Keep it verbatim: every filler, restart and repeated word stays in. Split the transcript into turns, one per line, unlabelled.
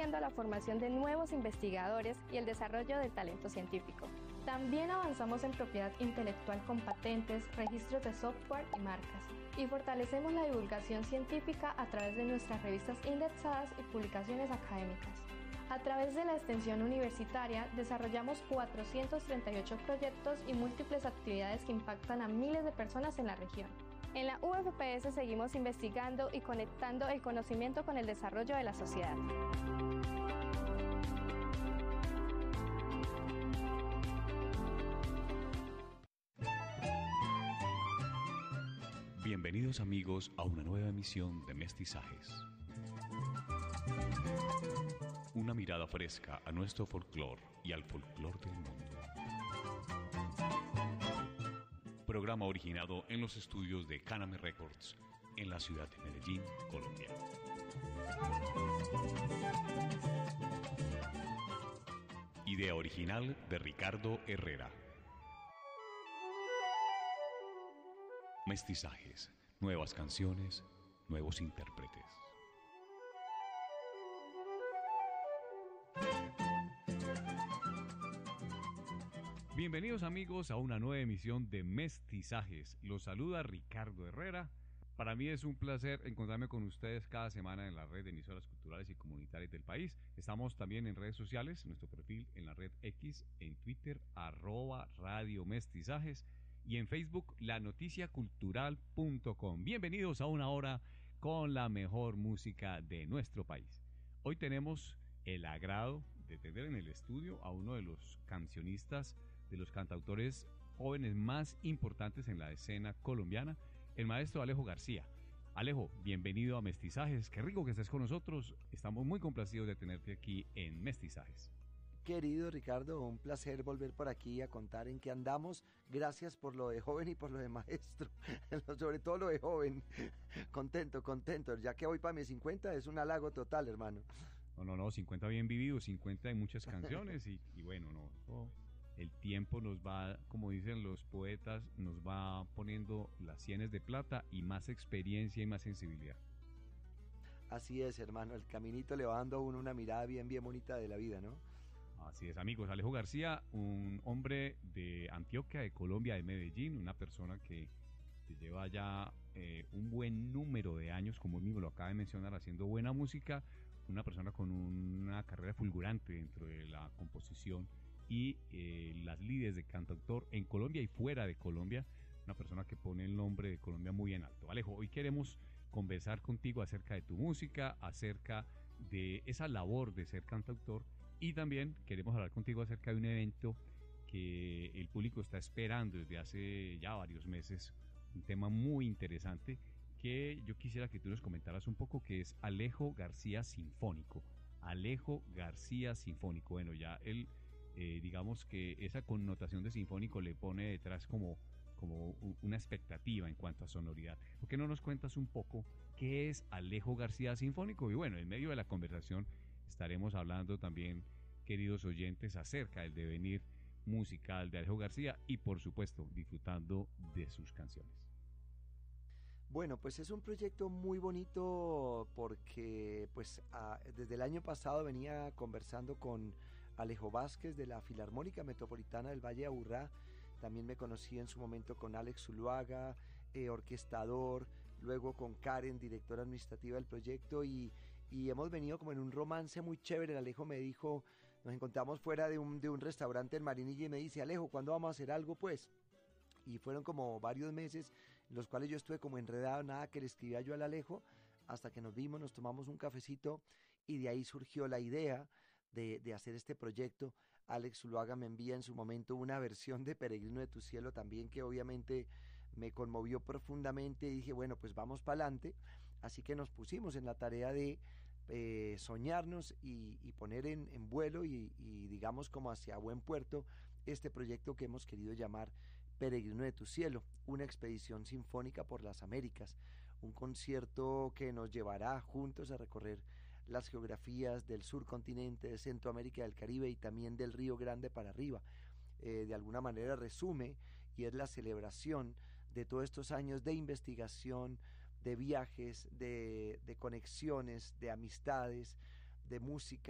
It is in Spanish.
contribuyendo a la formación de nuevos investigadores y el desarrollo del talento científico. También avanzamos en propiedad intelectual con patentes, registros de software y marcas. Y fortalecemos la divulgación científica a través de nuestras revistas indexadas y publicaciones académicas. A través de la extensión universitaria, desarrollamos cuatrocientos treinta y ocho proyectos y múltiples actividades que impactan a miles de personas en la región. En la U F P S seguimos investigando y conectando el conocimiento con el desarrollo de la sociedad.
Bienvenidos amigos a una nueva emisión de Mestizajes. Una mirada fresca a nuestro folclore y al folclore del mundo. Programa originado en los estudios de Caname Records en la ciudad de Medellín, Colombia. Idea original de Ricardo Herrera. Mestizajes, nuevas canciones, nuevos intérpretes. Bienvenidos amigos a una nueva emisión de Mestizajes. Los saluda Ricardo Herrera. Para mí es un placer encontrarme con ustedes cada semana en la red de emisoras culturales y comunitarias del país. Estamos también en redes sociales, nuestro perfil en la red X, en Twitter, arroba Radio Mestizajes, y en Facebook, la noticia cultural punto com. Bienvenidos a una hora con la mejor música de nuestro país. Hoy tenemos el agrado de tener en el estudio a uno de los cancionistas, de los cantautores jóvenes más importantes en la escena colombiana, el maestro Alejo García. Alejo, bienvenido a Mestizajes. Qué rico que estés con nosotros. Estamos muy complacidos de tenerte aquí en Mestizajes.
Querido Ricardo, un placer volver por aquí a contar en qué andamos. Gracias por lo de joven y por lo de maestro, sobre todo lo de joven. Contento, contento, ya que voy para mis cincuenta, es un halago total, hermano.
No, no, no, cincuenta bien vividos, cincuenta en muchas canciones y, y bueno, no, no, el tiempo nos va, como dicen los poetas, nos va poniendo las sienes de plata y más experiencia y más sensibilidad.
Así es, hermano, el caminito le va dando a uno una mirada bien, bien bonita de la vida, ¿no?
Así es, amigos. Alejo García, un hombre de Antioquia, de Colombia, de Medellín, una persona que lleva ya eh, un buen número de años, como él mismo lo acaba de mencionar, haciendo buena música, una persona con una carrera fulgurante dentro de la composición y eh, las lides de cantautor en Colombia y fuera de Colombia, una persona que pone el nombre de Colombia muy en alto. Alejo, hoy queremos conversar contigo acerca de tu música, acerca de esa labor de ser cantautor, y también queremos hablar contigo acerca de un evento que el público está esperando desde hace ya varios meses, un tema muy interesante que yo quisiera que tú nos comentaras un poco, que es Alejo García Sinfónico. Alejo García Sinfónico. Bueno, ya él, eh, digamos que esa connotación de sinfónico le pone detrás como, como una expectativa en cuanto a sonoridad. ¿Por qué no nos cuentas un poco qué es Alejo García Sinfónico? Y bueno, en medio de la conversación estaremos hablando también, queridos oyentes, acerca del devenir musical de Alejo García y, por supuesto, disfrutando de sus canciones.
Bueno, pues es un proyecto muy bonito porque pues a, desde el año pasado venía conversando con Alejo Vázquez de la Filarmónica Metropolitana del Valle de Aburrá. También me conocí en su momento con Alex Zuluaga, eh, orquestador, luego con Karen, directora administrativa del proyecto, y, y hemos venido como en un romance muy chévere. Alejo me dijo, nos encontramos fuera de un, de un restaurante en Marinilla y me dice, Alejo, ¿cuándo vamos a hacer algo pues? Y fueron como varios meses en los cuales yo estuve como enredado, nada que le escribía yo al Alejo, hasta que nos vimos, nos tomamos un cafecito y de ahí surgió la idea de, de hacer este proyecto. Alex Zuluaga me envía en su momento una versión de Peregrino de tu Cielo también, que obviamente me conmovió profundamente, y dije, bueno, pues vamos para adelante. Así que nos pusimos en la tarea de eh, soñarnos y, y poner en, en vuelo y, y digamos como hacia buen puerto este proyecto que hemos querido llamar Peregrino de tu Cielo, una expedición sinfónica por las Américas, un concierto que nos llevará juntos a recorrer las geografías del surcontinente, de Centroamérica, del Caribe y también del Río Grande para arriba. Eh, de alguna manera resume y es la celebración de todos estos años de investigación, de viajes, de, de conexiones, de amistades, de música,